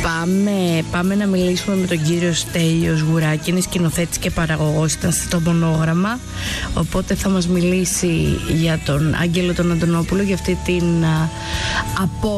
Πάμε να μιλήσουμε με τον κύριο Στέλιο Σγουράκη. Είναι σκηνοθέτης και παραγωγός, ήταν στο Μονόγραμμα. Οπότε θα μας μιλήσει για τον Άγγελο τον Αντωνόπουλο, για αυτή την